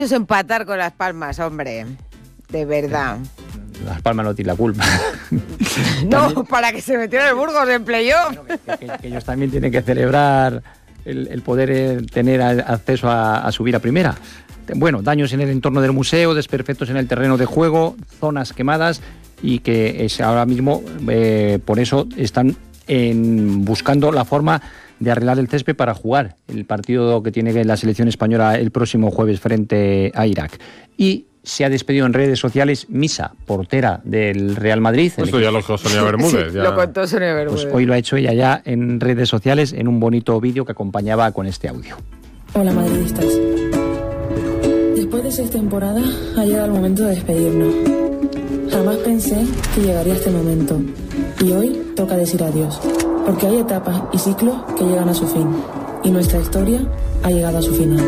Es empatar con Las Palmas, hombre. De verdad. Las Palmas no tiene la culpa. No, también, para que se metiera el Burgos en playoff. Bueno, que ellos también tienen que celebrar el poder tener acceso a subir a primera. Bueno, daños en el entorno del museo, desperfectos en el terreno de juego, zonas quemadas y que es ahora mismo, por eso están buscando la forma de arreglar el césped para jugar el partido que tiene la selección española el próximo jueves frente a Irak. Y se ha despedido en redes sociales Misa, portera del Real Madrid. Esto ya lo dijo Sonia Bermúdez. Sí, ya. Lo contó Sonia Bermúdez. Pues hoy lo ha hecho ella ya en redes sociales en un bonito vídeo que acompañaba con este audio. Hola madridistas. Después de 6 temporadas ha llegado el momento de despedirnos. Jamás pensé que llegaría este momento. Y hoy toca decir adiós. Porque hay etapas y ciclos que llegan a su fin. Y nuestra historia ha llegado a su final.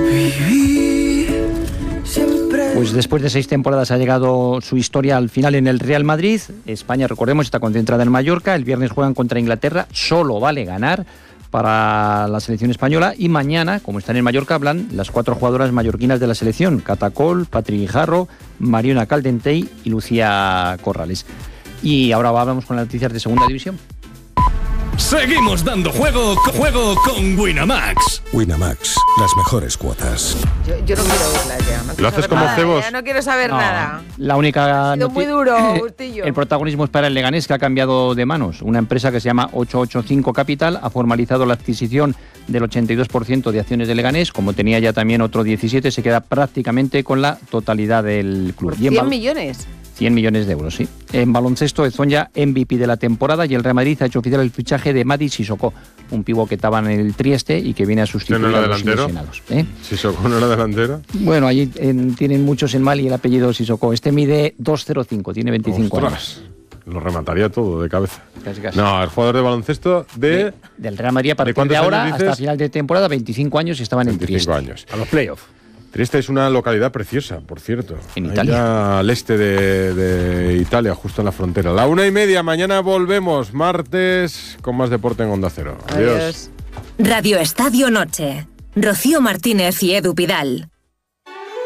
Pues después de 6 temporadas ha llegado su historia al final en el Real Madrid. España, recordemos, está concentrada en Mallorca. El viernes juegan contra Inglaterra. Solo vale ganar para la selección española. Y mañana, como están en Mallorca, hablan las 4 jugadoras mallorquinas de la selección. Catacol, Patri Guijarro, Mariona Caldentey y Lucía Corrales. Y ahora vamos con las noticias de Segunda División. Seguimos dando juego con Winamax. Winamax, las mejores cuotas. Yo no quiero verlas ya. No ¿Lo haces como nada, Cebos? Ya no quiero saber nada. La única Ha sido muy duro, Bustillo. El protagonismo es para el Leganés, que ha cambiado de manos. Una empresa que se llama 885 Capital ha formalizado la adquisición del 82% de acciones de Leganés. Como tenía ya también otro 17, se queda prácticamente con la totalidad del club. ¿Por 100 millones? 100 millones de euros, sí. En baloncesto, Ezonja, MVP de la temporada, y el Real Madrid ha hecho oficial el fichaje de Mady Sissoko, un pívot que estaba en el Trieste y que viene a sustituir ¿No era a los delantero? lesionados. ¿Sissoko no era delantero? Bueno, allí tienen muchos en Mali el apellido Sissoko. Este mide 2,05, tiene 25 Ostras, años. lo remataría todo de cabeza. Casi. No, el jugador de baloncesto del Real Madrid a partir de ahora hasta final de temporada, 25 años, y estaban en Trieste. 25 años. A los playoffs. Trieste es una localidad preciosa, por cierto. En Italia. Allá al este de Italia, justo en la frontera. 1:30, mañana volvemos, martes, con más deporte en Onda Cero. Adiós. Radio Estadio Noche. Rocío Martínez y Edu Pidal.